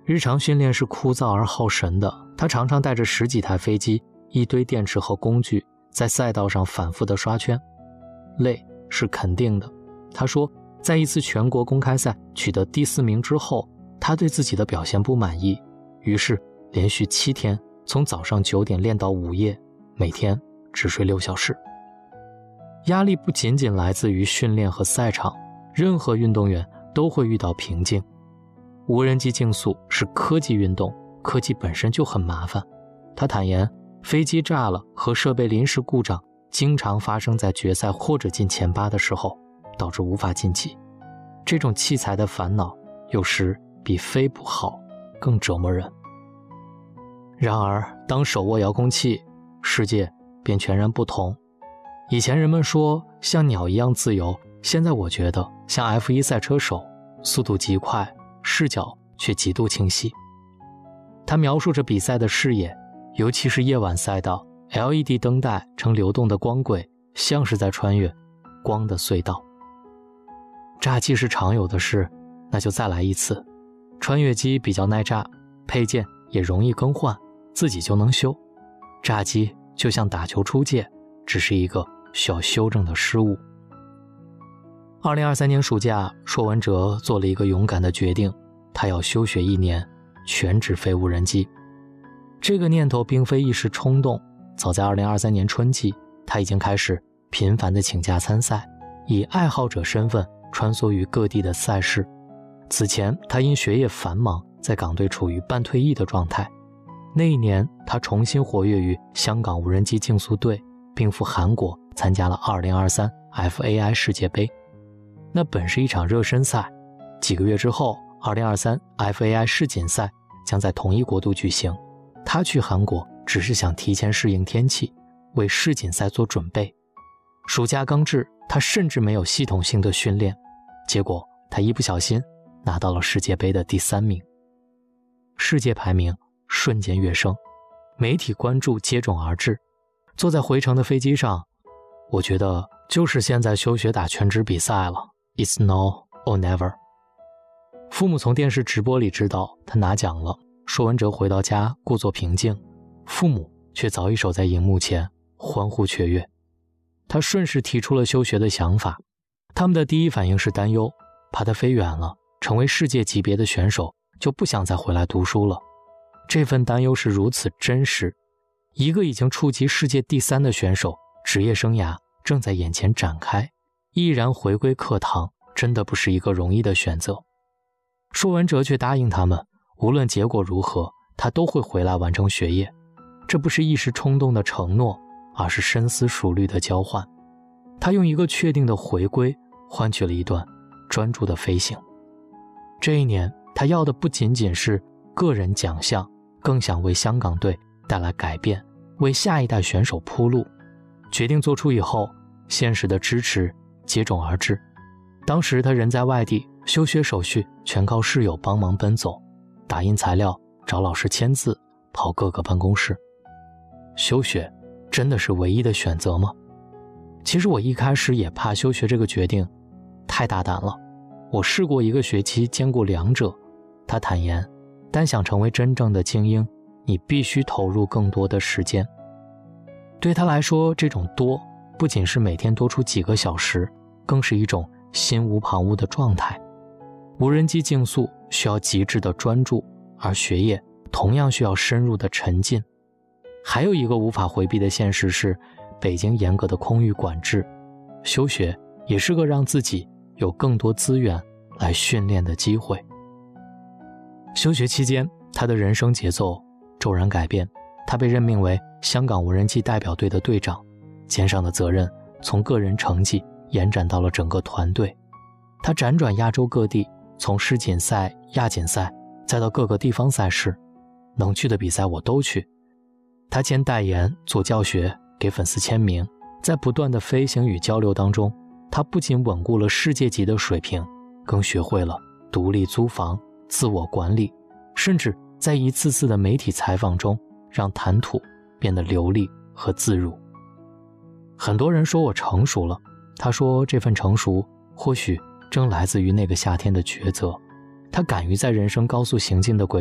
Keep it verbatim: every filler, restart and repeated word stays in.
日常训练是枯燥而耗神的，他常常带着十几台飞机、一堆电池和工具，在赛道上反复的刷圈。累是肯定的。他说，在一次全国公开赛取得第四名之后，他对自己的表现不满意，于是连续七天从早上九点练到午夜，每天只睡六小时。压力不仅仅来自于训练和赛场，任何运动员都会遇到瓶颈。无人机竞速是科技运动，科技本身就很麻烦。他坦言，飞机炸了和设备临时故障经常发生在决赛或者进前八的时候，导致无法晋级。这种器材的烦恼有时比飞不好更折磨人。然而当手握遥控器，世界便全然不同。以前人们说像鸟一样自由，现在我觉得像 F 一 赛车手，速度极快，视角却极度清晰。他描述着比赛的视野，尤其是夜晚赛道， L E D 灯带呈流动的光轨，像是在穿越光的隧道。炸机是常有的事，那就再来一次。穿越机比较耐炸，配件也容易更换，自己就能修。炸机就像打球出界，只是一个需要修正的失误。二零二三年暑假，硕文哲做了一个勇敢的决定，他要休学一年，全职飞无人机。这个念头并非一时冲动，早在二零二三年春季，他已经开始频繁地请假参赛，以爱好者身份穿梭于各地的赛事。此前他因学业繁忙，在港队处于半退役的状态。那一年他重新活跃于香港无人机竞速队，并赴韩国参加了二零二三 F A I 世界杯。那本是一场热身赛，几个月之后 二零二三 F A I 世锦赛将在同一国度举行。他去韩国只是想提前适应天气，为世锦赛做准备。暑假刚至，他甚至没有系统性的训练，结果他一不小心拿到了世界杯的第三名。世界排名瞬间跃升，媒体关注接踵而至。坐在回程的飞机上，我觉得就是现在休学打全职比赛了， It's now or never。 父母从电视直播里知道他拿奖了，硕文哲回到家故作平静，父母却早已守在荧幕前欢呼雀跃。他顺势提出了休学的想法，他们的第一反应是担忧，怕他飞远了，成为世界级别的选手，就不想再回来读书了。这份担忧是如此真实，一个已经触及世界第三的选手，职业生涯正在眼前展开，毅然回归课堂，真的不是一个容易的选择。硕文哲却答应他们，无论结果如何，他都会回来完成学业。这不是一时冲动的承诺，而是深思熟虑的交换。他用一个确定的回归换取了一段专注的飞行。这一年，他要的不仅仅是个人奖项，更想为香港队带来改变，为下一代选手铺路。决定做出以后，现实的支持接踵而至。当时他人在外地，休学手续全靠室友帮忙奔走，打印材料，找老师签字，跑各个办公室。休学真的是唯一的选择吗？其实我一开始也怕休学这个决定太大胆了，我试过一个学期兼顾两者。他坦言，但想成为真正的精英，你必须投入更多的时间。对他来说，这种多不仅是每天多出几个小时，更是一种心无旁骛的状态。无人机竞速需要极致的专注，而学业同样需要深入的沉浸。还有一个无法回避的现实是，北京严格的空域管制，休学也是个让自己有更多资源来训练的机会。休学期间，他的人生节奏骤然改变，他被任命为香港无人机代表队的队长，肩上的责任从个人成绩延展到了整个团队。他辗转亚洲各地，从世锦赛、亚锦赛，再到各个地方赛事，能去的比赛我都去。他兼代言、做教学、给粉丝签名，在不断的飞行与交流当中，他不仅稳固了世界级的水平，更学会了独立租房、自我管理，甚至在一次次的媒体采访中，让谈吐变得流利和自如。很多人说我成熟了，他说这份成熟或许正来自于那个夏天的抉择。他敢于在人生高速行进的轨